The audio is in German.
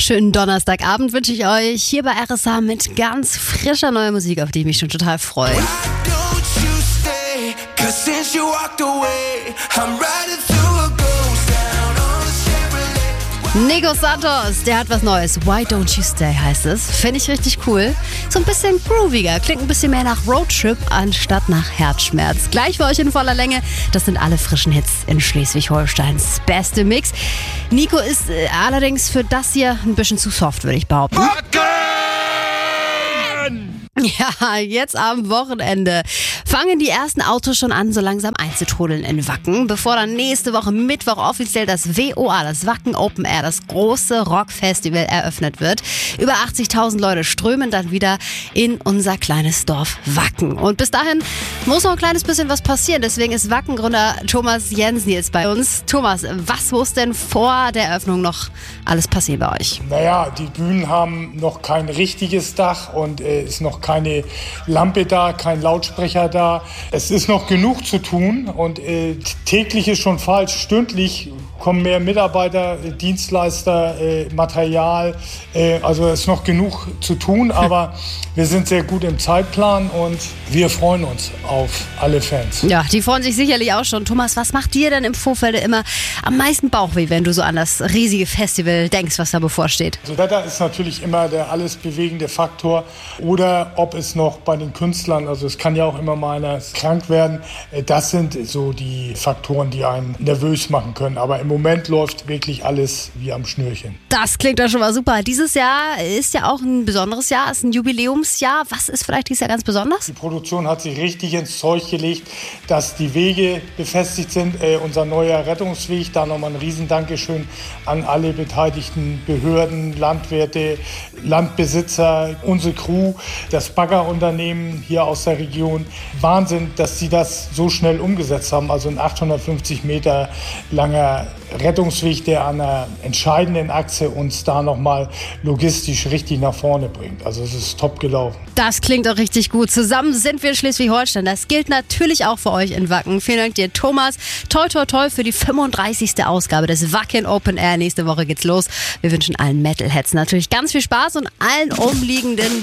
Schönen Donnerstagabend wünsche ich euch hier bei RSA mit ganz frischer neuer Musik, auf die ich mich schon total freue. Nico Santos, der hat was Neues. Why Don't You Stay heißt es. Finde ich richtig cool. So ein bisschen grooviger. Klingt ein bisschen mehr nach Roadtrip anstatt nach Herzschmerz. Gleich für euch in voller Länge. Das sind alle frischen Hits in Schleswig-Holsteins beste Mix. Nico ist allerdings für das hier ein bisschen zu soft, würde ich behaupten. Ja, jetzt am Wochenende fangen die ersten Autos schon an, so langsam einzutrudeln in Wacken, bevor dann nächste Woche Mittwoch offiziell das WOA, das Wacken Open Air, das große Rockfestival eröffnet wird. Über 80.000 Leute strömen dann wieder in unser kleines Dorf Wacken. Und bis dahin muss noch ein kleines bisschen was passieren. Deswegen ist Wacken-Gründer Thomas Jensen jetzt bei uns. Thomas, was muss denn vor der Eröffnung noch alles passieren bei euch? Naja, die Bühnen haben noch kein richtiges Dach und ist noch keine Lampe da, kein Lautsprecher da. Es ist noch genug zu tun und täglich ist schon falsch. Stündlich kommen mehr Mitarbeiter, Dienstleister, Material. Also es ist noch genug zu tun, aber wir sind sehr gut im Zeitplan und wir freuen uns auf alle Fans. Ja, die freuen sich sicherlich auch schon. Thomas, was macht dir denn im Vorfeld immer am meisten Bauchweh, wenn du so an das riesige Festival denkst, was da bevorsteht? Also Wetter ist natürlich immer der alles bewegende Faktor. Oder ob es noch bei den Künstlern, also es kann ja auch immer mal einer krank werden. Das sind so die Faktoren, die einen nervös machen können. Aber im Moment läuft wirklich alles wie am Schnürchen. Das klingt doch schon mal super. Dieses Jahr ist ja auch ein besonderes Jahr, ist ein Jubiläumsjahr. Was ist vielleicht dieses Jahr ganz besonders? Die Produktion hat sich richtig ins Zeug gelegt, dass die Wege befestigt sind. Unser neuer Rettungsweg, da nochmal ein Riesendankeschön an alle beteiligten Behörden, Landwirte, Landbesitzer, unsere Crew, das Baggerunternehmen hier aus der Region. Wahnsinn, dass sie das so schnell umgesetzt haben. Also ein 850 Meter langer Rettungsweg, der an einer entscheidenden Achse uns da nochmal logistisch richtig nach vorne bringt. Also es ist top gelaufen. Das klingt auch richtig gut. Zusammen sind wir Schleswig-Holstein. Das gilt natürlich auch für euch in Wacken. Vielen Dank dir, Thomas. Toi, toi, toi für die 35. Ausgabe des Wacken Open Air. Nächste Woche geht's los. Wir wünschen allen Metalheads natürlich ganz viel Spaß und allen umliegenden